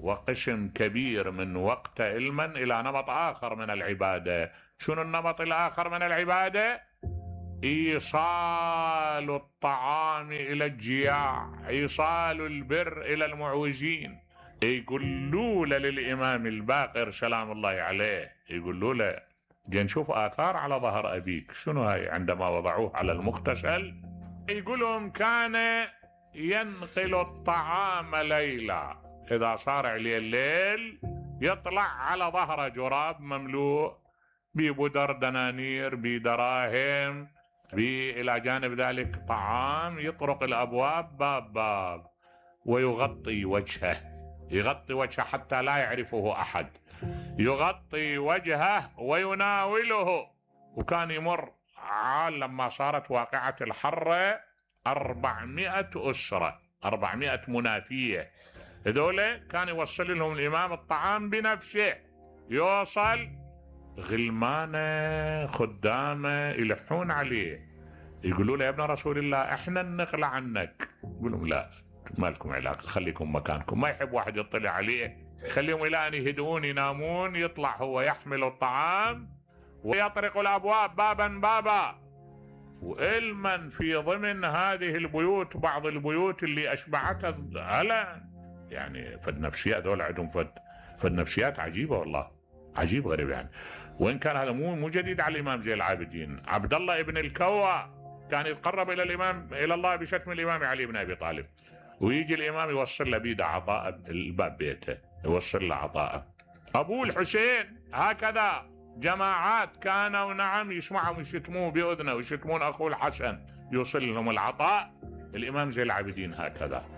وقسم كبير من وقت علما إلى نمط آخر من العبادة. شنو النمط الآخر من العبادة؟ إيصال الطعام إلى الجياع، إيصال البر إلى المعوزين. يقولوا له للإمام الباقر سلام الله عليه، يقولوا له جي نشوف آثار على ظهر أبيك، شنو هاي؟ عندما وضعوه على المغتسل يقولهم كان ينقل الطعام ليلا، إذا صار عليه الليل يطلع على ظهر جراب مملوء ببدر دنانير بدراهم، إلى جانب ذلك طعام، يطرق الأبواب باب باب ويغطي وجهه، يغطي وجهه حتى لا يعرفه أحد، يغطي وجهه ويناوله. وكان يمر لما صارت واقعة الحرة 400 أسرة، 400 منافية، هذول كان يوصل لهم الإمام الطعام بنفسه، يوصل غلمانه خدامه يلحون عليه، يقولوا له يا ابن رسول الله احنا نقلع عنك، يقول لهم لا ما لكم علاقة، خليكم مكانكم. ما يحب واحد يطلع عليه، خليهم الى ان يهدؤون ينامون، يطلع هو يحمل الطعام ويطرق الابواب بابا بابا. وإلمن في ضمن هذه البيوت بعض البيوت اللي اشبعتها هلا يعني فد نفسيات، ذول عندهم فد نفسيات عجيبة والله، عجيب غريب يعني. وإن كان هذا مو جديد على الإمام زين العابدين. عبد الله ابن الكوى كان يتقرب إلى الإمام إلى الله بشتم الإمام علي بن أبي طالب، ويجي الإمام يوصل له بيده عطاء الباب بيته، يوصل له عطاء. أبو الحسين هكذا جماعات كانوا نعم يسمعهم يشتموه بأذنه ويشتمون أخوه الحسن، يوصل لهم العطاء. الإمام زين العابدين هكذا.